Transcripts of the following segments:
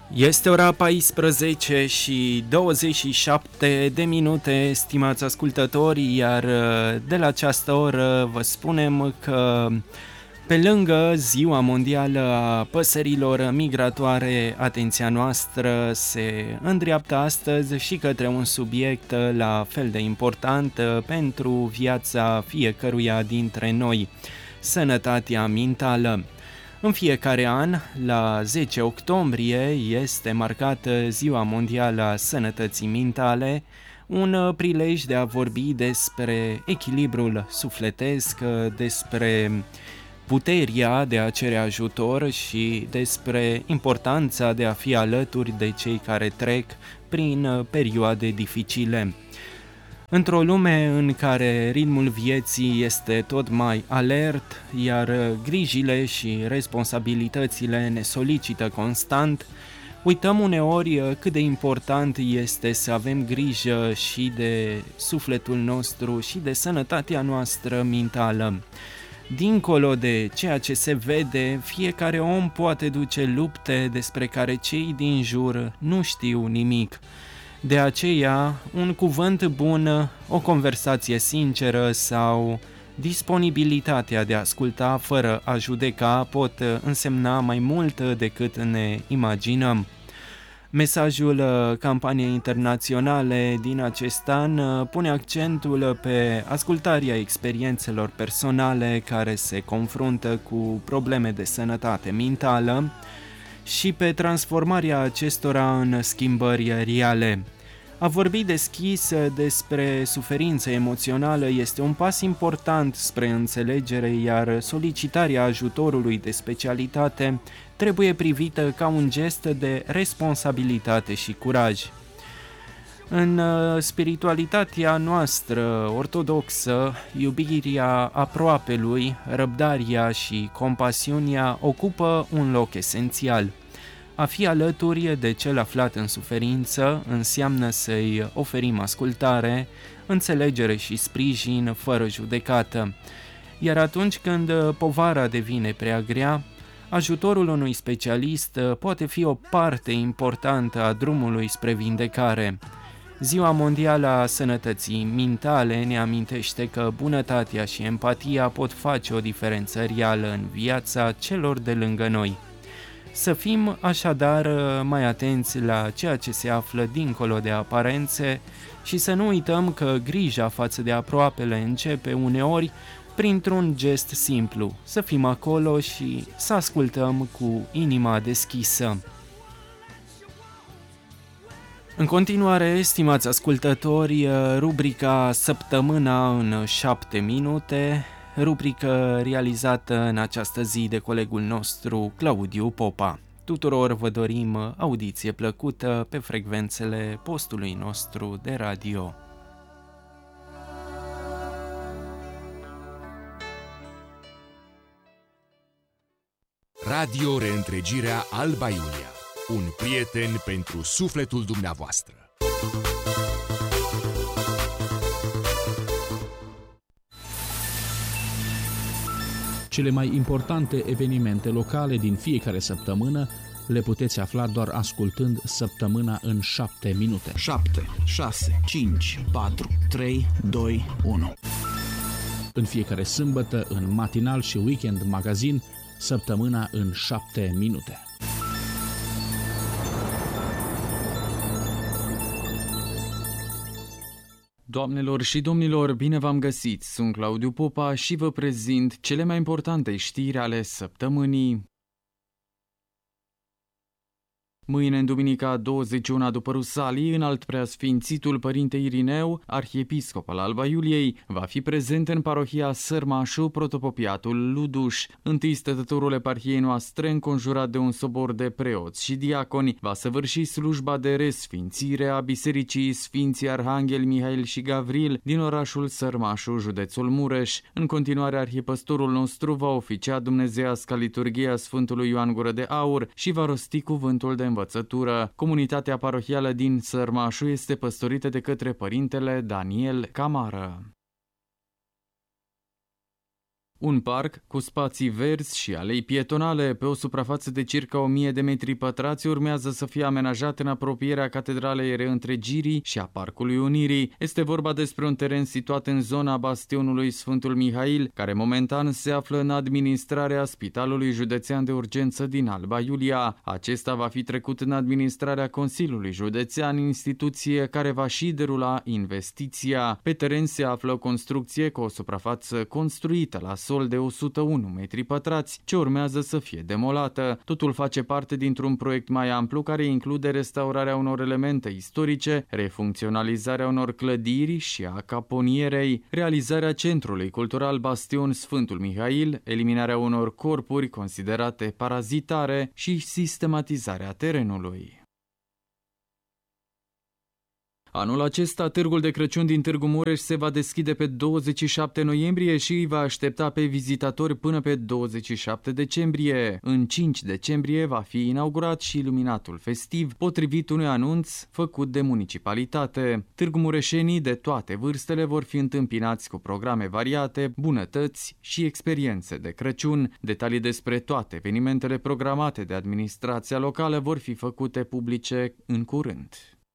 Este ora 14 și 27 de minute, stimați ascultători, iar de la această oră vă spunem că pe lângă Ziua Mondială a Păsărilor Migratoare, atenția noastră se îndreaptă astăzi și către un subiect la fel de important pentru viața fiecăruia dintre noi, sănătatea mentală. În fiecare an, la 10 octombrie, este marcată Ziua Mondială a Sănătății Mentale, un prilej de a vorbi despre echilibrul sufletesc, despre puterea de a cere ajutor și despre importanța de a fi alături de cei care trec prin perioade dificile. Într-o lume în care ritmul vieții este tot mai alert, iar grijile și responsabilitățile ne solicită constant, uităm uneori cât de important este să avem grijă și de sufletul nostru și de sănătatea noastră mentală. Dincolo de ceea ce se vede, fiecare om poate duce lupte despre care cei din jur nu știu nimic. De aceea, un cuvânt bun, o conversație sinceră sau disponibilitatea de a asculta fără a judeca pot însemna mai mult decât ne imaginăm. Mesajul campaniei internaționale din acest an pune accentul pe ascultarea experiențelor personale care se confruntă cu probleme de sănătate mentală și pe transformarea acestora în schimbări reale. A vorbi deschis despre suferință emoțională este un pas important spre înțelegere, iar solicitarea ajutorului de specialitate trebuie privită ca un gest de responsabilitate și curaj. În spiritualitatea noastră ortodoxă, iubirea aproapelui, răbdarea și compasiunea ocupă un loc esențial. A fi alături de cel aflat în suferință înseamnă să-i oferim ascultare, înțelegere și sprijin fără judecată. Iar atunci când povara devine prea grea, ajutorul unui specialist poate fi o parte importantă a drumului spre vindecare. Ziua Mondială a Sănătății Mentale ne amintește că bunătatea și empatia pot face o diferență reală în viața celor de lângă noi. Să fim așadar mai atenți la ceea ce se află dincolo de aparențe și să nu uităm că grija față de aproapele începe uneori printr-un gest simplu, să fim acolo și să ascultăm cu inima deschisă. În continuare, stimați ascultători, rubrica Săptămâna în 7 minute, rubrică realizată în această zi de colegul nostru Claudiu Popa. Tuturor vă dorim audiție plăcută pe frecvențele postului nostru de radio. Radio Reîntregirea Alba Iulia. Un prieten pentru sufletul dumneavoastră. Cele mai importante evenimente locale din fiecare săptămână le puteți afla doar ascultând Săptămâna în 7 minute. 7, 6, 5, 4, 3, 2, 1. În fiecare sâmbătă, în matinal și weekend magazin, Săptămâna în 7 minute. Doamnelor și domnilor, bine v-am găsit! Sunt Claudiu Popa și vă prezint cele mai importante știri ale săptămânii. Mâine, în duminica 21 după Rusalii, înalt preasfințitul Părinte Irineu, arhiepiscop al Alba Iuliei, va fi prezent în parohia Sărmașu, protopopiatul Luduș. Întâi stătătorul eparhiei noastre, înconjurat de un sobor de preoți și diaconi, va săvârși slujba de resfințire a Bisericii Sfinții Arhanghel Mihail și Gavril din orașul Sărmașu, județul Mureș. În continuare, arhipăstorul nostru va oficia dumnezeiasca liturghia Sfântului Ioan Gură de Aur și va rosti cuvântul de învățătură. Comunitatea parohială din Sărmașu este păstorită de către părintele Daniel Camară. Un parc cu spații verzi și alei pietonale pe o suprafață de circa 1000 de metri pătrați urmează să fie amenajat în apropierea Catedralei Reîntregirii și a Parcului Unirii. Este vorba despre un teren situat în zona bastionului Sfântul Mihail, care momentan se află în administrarea Spitalului Județean de Urgență din Alba Iulia. Acesta va fi trecut în administrarea Consiliului Județean, instituție care va și derula investiția. Pe teren se află o construcție cu o suprafață construită la sol de 101 metri pătrați, ce urmează să fie demolată. Totul face parte dintr-un proiect mai amplu care include restaurarea unor elemente istorice, refuncționalizarea unor clădiri și a caponierei, realizarea Centrului Cultural Bastion Sfântul Mihail, eliminarea unor corpuri considerate parazitare și sistematizarea terenului. Anul acesta, Târgul de Crăciun din Târgu Mureș se va deschide pe 27 noiembrie și îi va aștepta pe vizitatori până pe 27 decembrie. În 5 decembrie va fi inaugurat și iluminatul festiv, potrivit unui anunț făcut de municipalitate. Târgumureșenii de toate vârstele vor fi întâmpinați cu programe variate, bunătăți și experiențe de Crăciun. Detalii despre toate evenimentele programate de administrația locală vor fi făcute publice în curând.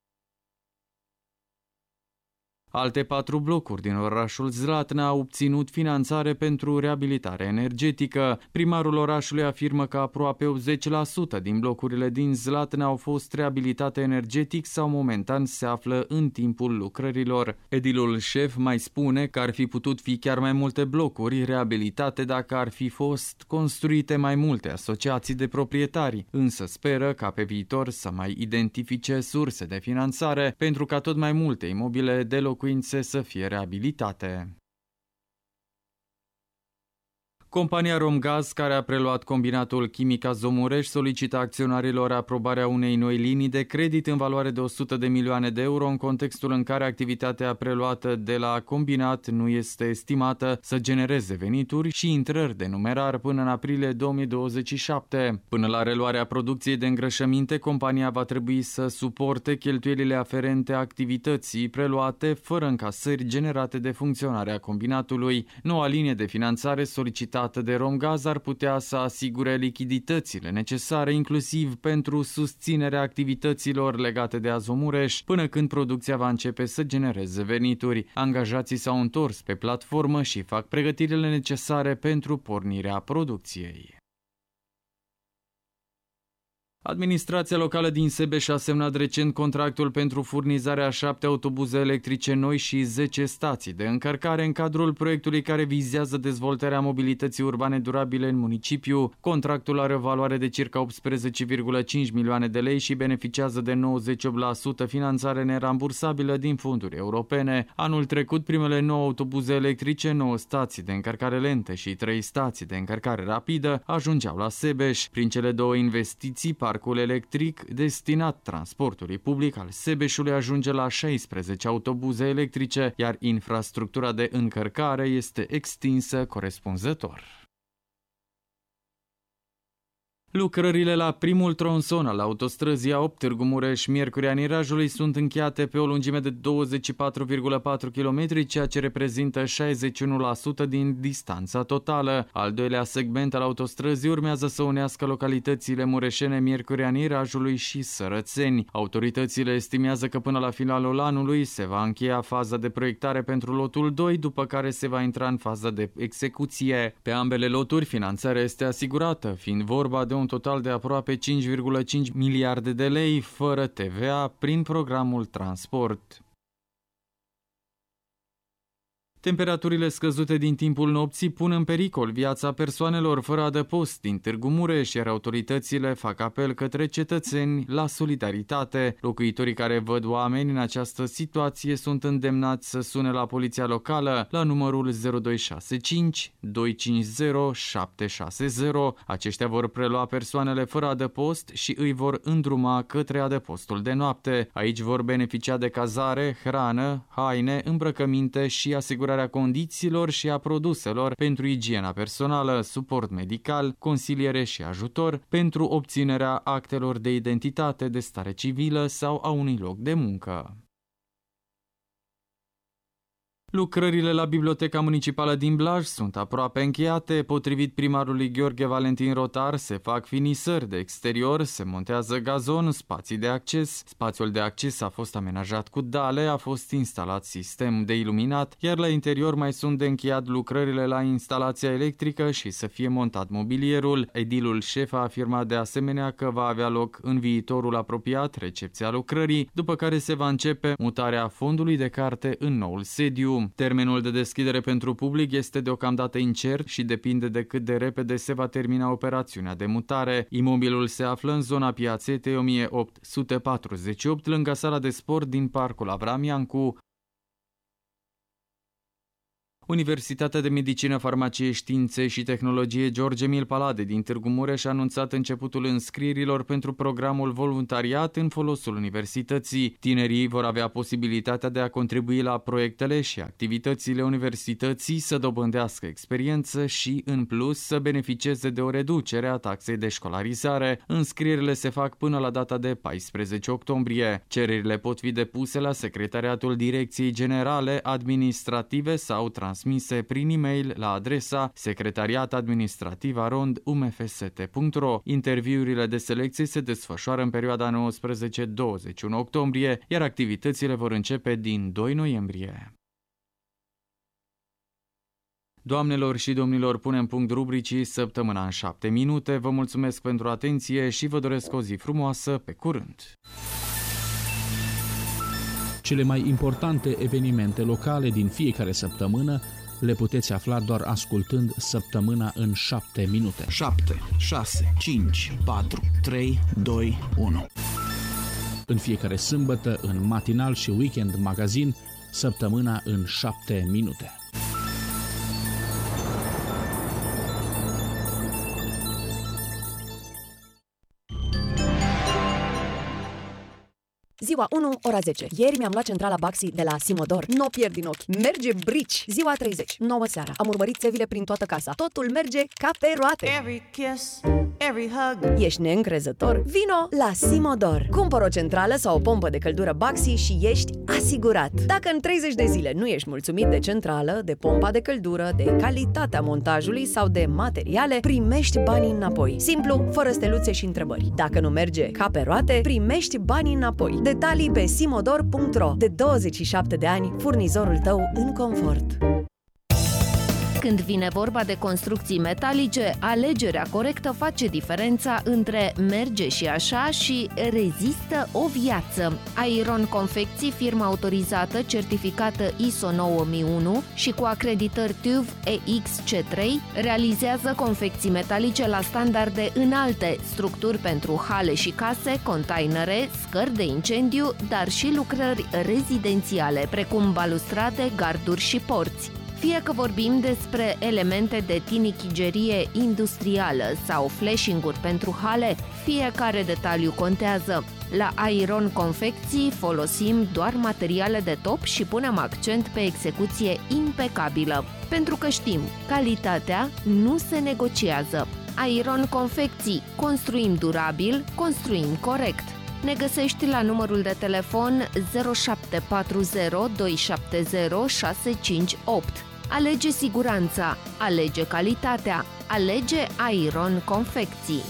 Alte 4 blocuri din orașul Zlatna au obținut finanțare pentru reabilitare energetică. Primarul orașului afirmă că aproape 80% din blocurile din Zlatna au fost reabilitate energetic sau momentan se află în timpul lucrărilor. Edilul șef mai spune că ar fi putut fi chiar mai multe blocuri reabilitate dacă ar fi fost construite mai multe asociații de proprietari, însă speră ca pe viitor să mai identifice surse de finanțare pentru ca tot mai multe imobile de locuințe să fie reabilitate. Compania Romgaz, care a preluat combinatul chimic Azomureș, solicită acționarilor aprobarea unei noi linii de credit în valoare de 100 de milioane de euro în contextul în care activitatea preluată de la combinat nu este estimată să genereze venituri și intrări de numerar până în aprilie 2027. Până la reluarea producției de îngrășăminte, compania va trebui să suporte cheltuielile aferente activității preluate fără încasări generate de funcționarea combinatului. Noua linie de finanțare solicitată de Romgaz ar putea să asigure lichiditățile necesare inclusiv pentru susținerea activităților legate de Azomureș până când producția va începe să genereze venituri. Angajații s-au întors pe platformă și fac pregătirile necesare pentru pornirea producției. Administrația locală din Sebeș a semnat recent contractul pentru furnizarea a 7 autobuze electrice noi și 10 stații de încărcare în cadrul proiectului care vizează dezvoltarea mobilității urbane durabile în municipiu. Contractul are o valoare de circa 18,5 milioane de lei și beneficiază de 98% finanțare nerambursabilă din fonduri europene. Anul trecut, primele 9 autobuze electrice, 9 stații de încărcare lentă și 3 stații de încărcare rapidă ajungeau la Sebeș. Prin cele 2 investiții, parcul electric destinat transportului public al Sebeșului ajunge la 16 autobuze electrice, iar infrastructura de încărcare este extinsă corespunzător. Lucrările la primul tronson al autostrăzii A8 Târgu Mureș-Miercurea Nirajului sunt încheiate pe o lungime de 24,4 km, ceea ce reprezintă 61% din distanța totală. Al doilea segment al autostrăzii urmează să unească localitățile mureșene Miercurea Nirajului și Sărățeni. Autoritățile estimează că până la finalul anului se va încheia faza de proiectare pentru lotul 2, după care se va intra în faza de execuție. Pe ambele loturi, finanțarea este asigurată, fiind vorba de un total de aproape 5,5 miliarde de lei, fără TVA, prin programul Transport. Temperaturile scăzute din timpul nopții pun în pericol viața persoanelor fără adăpost din Târgu Mureș, iar autoritățile fac apel către cetățeni la solidaritate. Locuitorii care văd oameni în această situație sunt îndemnați să sune la poliția locală la numărul 0265 250 760. Aceștia vor prelua persoanele fără adăpost și îi vor îndruma către adăpostul de noapte. Aici vor beneficia de cazare, hrană, haine, îmbrăcăminte și asigurarea condițiilor și a produselor pentru igiena personală, suport medical, consiliere și ajutor pentru obținerea actelor de identitate, de stare civilă sau a unui loc de muncă. Lucrările la Biblioteca Municipală din Blaj sunt aproape încheiate. Potrivit primarului Gheorghe Valentin Rotar, se fac finisări de exterior, se montează gazon, spații de acces. Spațiul de acces a fost amenajat cu dale, a fost instalat sistem de iluminat, iar la interior mai sunt de încheiat lucrările la instalația electrică și să fie montat mobilierul. Edilul șef a afirmat de asemenea că va avea loc în viitorul apropiat recepția lucrării, după care se va începe mutarea fondului de carte în noul sediu. Termenul de deschidere pentru public este deocamdată incert și depinde de cât de repede se va termina operațiunea de mutare. Imobilul se află în zona Piațetei 1848, lângă sala de sport din Parcul Avram Iancu. Universitatea de Medicină, Farmacie, Științe și Tehnologie George Mil Palade din Târgu Mureș a anunțat începutul înscrierilor pentru programul voluntariat în folosul universității. Tinerii vor avea posibilitatea de a contribui la proiectele și activitățile universității, să dobândească experiență și, în plus, să beneficieze de o reducere a taxei de școlarizare. Înscrierile se fac până la data de 14 octombrie. Cererile pot fi depuse la Secretariatul Direcției Generale Administrative sau transmise prin e-mail la adresa secretariatadministrativ@umfst.ro. Interviurile de selecție se desfășoară în perioada 19-21 octombrie, iar activitățile vor începe din 2 noiembrie. Doamnelor și domnilor, punem punct rubricii Săptămâna în 7 minute. Vă mulțumesc pentru atenție și vă doresc o zi frumoasă. Pe curând! Cele mai importante evenimente locale din fiecare săptămână le puteți afla doar ascultând Săptămâna în 7 minute. 7, 6, 5, 4, 3, 2, 1. În fiecare sâmbătă, în matinal și weekend magazin, Săptămâna în 7 minute. Ziua 1, ora 10. Ieri mi-am luat centrala Baxi de la Simodor. N-o pierd din ochi. Merge brici. Ziua 30, 9 seara. Am urmărit țevile prin toată casa. Totul merge ca pe roate. Every kiss, every hug. Ești neîncrezător? Vino la Simodor. Cumpără o centrală sau o pompă de căldură Baxi și ești asigurat. Dacă în 30 de zile nu ești mulțumit de centrală, de pompa de căldură, de calitatea montajului sau de materiale, primești banii înapoi. Simplu, fără steluțe și întrebări. Dacă nu merge ca pe roate, primești banii înapoi. Detalii pe simodor.ro. De 27 de ani, furnizorul tău în confort. Când vine vorba de construcții metalice, alegerea corectă face diferența între merge și așa și rezistă o viață. Iron Confecții, firma autorizată, certificată ISO 9001 și cu acreditări TÜV EXC3, realizează confecții metalice la standarde înalte, structuri pentru hale și case, containere, scări de incendiu, dar și lucrări rezidențiale, precum balustrade, garduri și porți. Fie că vorbim despre elemente de tinichigerie industrială sau flashing-uri pentru hale, fiecare detaliu contează. La Iron Confecții folosim doar materiale de top și punem accent pe execuție impecabilă. Pentru că știm, calitatea nu se negociază. Iron Confecții. Construim durabil, construim corect. Ne găsești la numărul de telefon 0740 270 658. Alege siguranța, alege calitatea, alege Iron Confecții.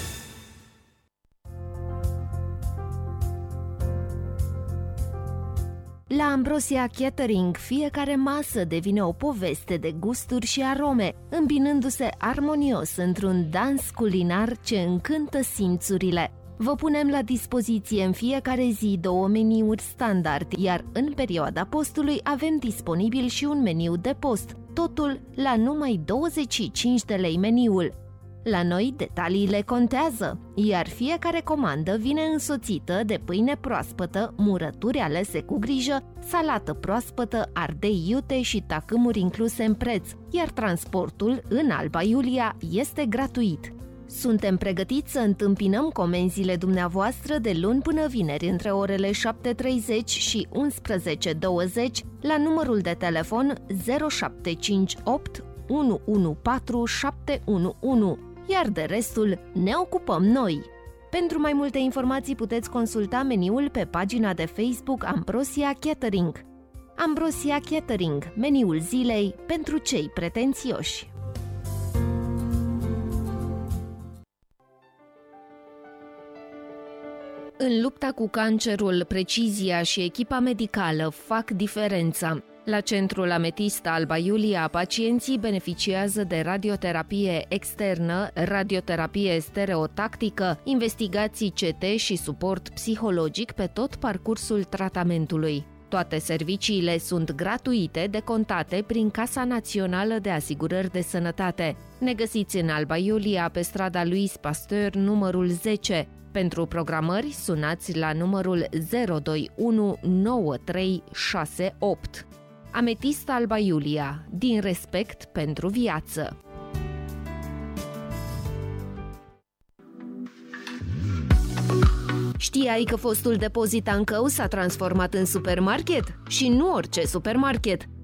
La Ambrosia Catering, fiecare masă devine o poveste de gusturi și arome, îmbinându-se armonios într-un dans culinar ce încântă simțurile. Vă punem la dispoziție în fiecare zi 2 meniuri standard, iar în perioada postului avem disponibil și un meniu de post, totul la numai 25 de lei meniul. La noi detaliile contează, iar fiecare comandă vine însoțită de pâine proaspătă, murături alese cu grijă, salată proaspătă, ardei iute și tacâmuri incluse în preț, iar transportul în Alba Iulia este gratuit. Suntem pregătiți să întâmpinăm comenzile dumneavoastră de luni până vineri între orele 7:30 și 11:20 la numărul de telefon 0758 114 711, iar de restul ne ocupăm noi. Pentru mai multe informații puteți consulta meniul pe pagina de Facebook Ambrosia Catering. Ambrosia Catering, meniul zilei pentru cei pretențioși. În lupta cu cancerul, precizia și echipa medicală fac diferența. La Centrul Ametist Alba Iulia, pacienții beneficiază de radioterapie externă, radioterapie stereotactică, investigații CT și suport psihologic pe tot parcursul tratamentului. Toate serviciile sunt gratuite, decontate prin Casa Națională de Asigurări de Sănătate. Ne găsiți în Alba Iulia, pe strada Louis Pasteur, numărul 10. Pentru programări, sunați la numărul 021 9368. Ametist Alba Iulia, din respect pentru viață. Știai că fostul depozit Ancău s-a transformat în supermarket? Și nu orice supermarket!